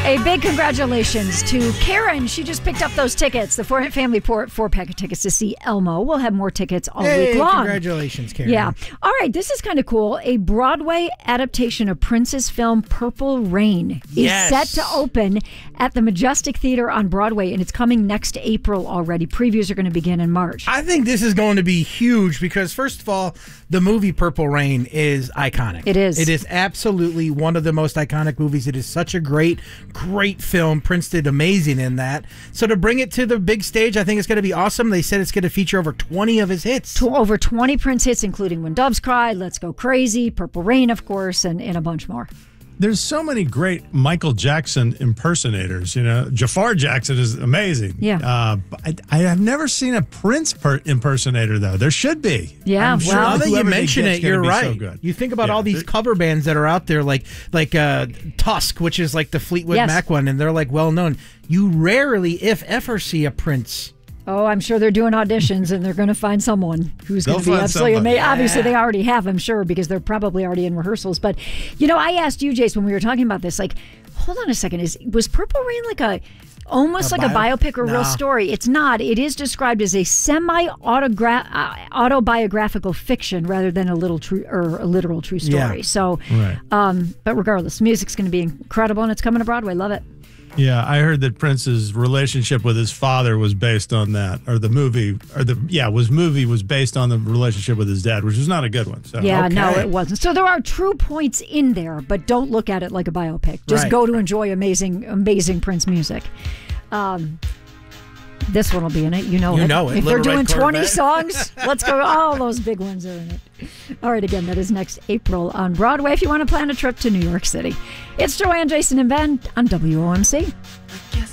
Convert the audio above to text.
A big congratulations to Karen. She just picked up those tickets, the family four-pack of tickets to see Elmo. We'll have more tickets all week long. Congratulations, Karen. Yeah. All right, this is kind of cool. A Broadway adaptation of Prince's film Purple Rain is set to open at the Majestic Theater on Broadway, and it's coming next April already. Previews are going to begin in March. I think this is going to be huge because, first of all, the movie Purple Rain is iconic. It is. It is absolutely one of the most iconic movies. It is such a great film. Prince did amazing in that. So to bring it to the big stage, I think it's going to be awesome. They said it's going to feature over 20 of his hits. Over 20 Prince hits, including When Doves Cry, Let's Go Crazy, Purple Rain, of course, and a bunch more. There's so many great Michael Jackson impersonators. You know, Jafar Jackson is amazing. Yeah. I have never seen a Prince impersonator, though. There should be. Yeah, I'm sure now that you mention it, you're right. So good. You think about all these cover bands that are out there, like Tusk, which is like the Fleetwood Mac one, and they're like well known. You rarely, if ever, see a Prince. Oh, I'm sure they're doing auditions, and they're going to find someone who's going to be absolutely amazing. Yeah. Obviously, they already have, I'm sure, because they're probably already in rehearsals. But, you know, I asked you, Jace, when we were talking about this, like, hold on a second. Was Purple Rain like almost like a biopic or real story? It's not. It is described as a semi-autobiographical fiction rather than a literal true story. Yeah. So, but regardless, the music's going to be incredible, and it's coming to Broadway. Love it. Yeah, I heard that Prince's relationship with his father was based on that, or the movie was based on the relationship with his dad, which was not a good one. So. Yeah, no, it wasn't. So there are true points in there, but don't look at it like a biopic. Just go to enjoy amazing Prince music. This one will be in it. You know it. If they're doing 20 songs, let's go. All those big ones are in it. All right, again, that is next April on Broadway if you want to plan a trip to New York City. It's Joanne, Jason, and Ben on WOMC.